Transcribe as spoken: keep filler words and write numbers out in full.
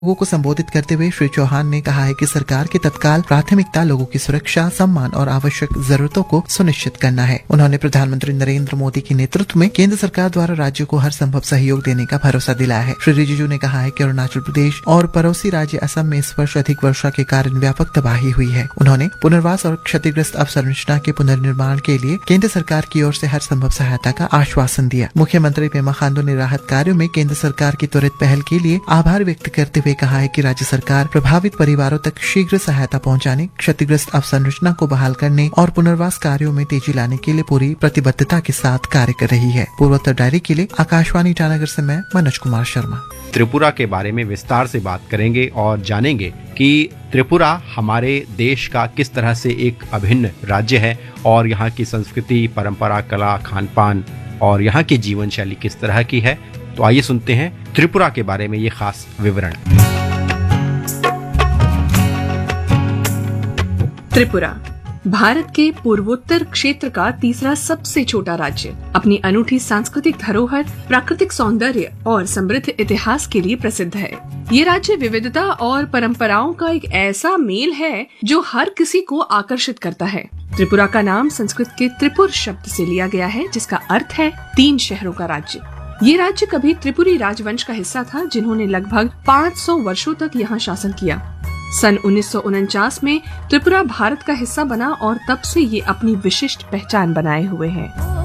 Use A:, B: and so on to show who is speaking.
A: लोगों को संबोधित करते हुए श्री चौहान ने कहा है कि सरकार की तत्काल प्राथमिकता लोगों की सुरक्षा, सम्मान और आवश्यक जरूरतों को सुनिश्चित करना है। उन्होंने प्रधानमंत्री नरेंद्र मोदी के नेतृत्व में केंद्र सरकार द्वारा राज्य को हर संभव सहयोग देने का भरोसा दिलाया है। श्री रिजिजू ने कहा है कि अरुणाचल प्रदेश और पड़ोसी राज्य असम में इस वर्ष अधिक वर्षा के कारण व्यापक तबाही हुई है। उन्होंने पुनर्वास और क्षतिग्रस्त अवसंरचना के पुनर्निर्माण के लिए केंद्र सरकार की ओर से हर संभव सहायता का आश्वासन दिया। मुख्यमंत्री पेमा खांडू ने राहत कार्यों में केंद्र सरकार की त्वरित पहल के लिए आभार व्यक्त करते हुए कहा है कि राज्य सरकार प्रभावित परिवारों तक शीघ्र सहायता पहुंचाने, क्षतिग्रस्त अवसंरचना को बहाल करने और पुनर्वास कार्यों में तेजी लाने के लिए पूरी प्रतिबद्धता के साथ कार्य कर रही है। पूर्वोत्तर डायरी के लिए आकाशवाणी ईटानगर से मैं मनोज कुमार शर्मा।
B: त्रिपुरा के बारे में विस्तार से बात करेंगे और जानेंगे कि त्रिपुरा हमारे देश का किस तरह से एक अभिन्न राज्य है और यहाँ की संस्कृति, परंपरा, कला, खान पान और यहाँ की जीवन शैली किस तरह की है। तो आइए सुनते हैं त्रिपुरा के बारे में ये खास विवरण।
C: त्रिपुरा भारत के पूर्वोत्तर क्षेत्र का तीसरा सबसे छोटा राज्य अपनी अनूठी सांस्कृतिक धरोहर, प्राकृतिक सौंदर्य और समृद्ध इतिहास के लिए प्रसिद्ध है। ये राज्य विविधता और परंपराओं का एक ऐसा मेल है जो हर किसी को आकर्षित करता है। त्रिपुरा का नाम संस्कृत के त्रिपुर शब्द से लिया गया है, जिसका अर्थ है तीन शहरों का राज्य। ये राज्य कभी त्रिपुरी राजवंश का हिस्सा था, जिन्होंने लगभग पाँच सौ वर्षों तक यहाँ शासन किया। सन उन्नीस सौ उनचास में त्रिपुरा भारत का हिस्सा बना और तब से ये अपनी विशिष्ट पहचान बनाए हुए है।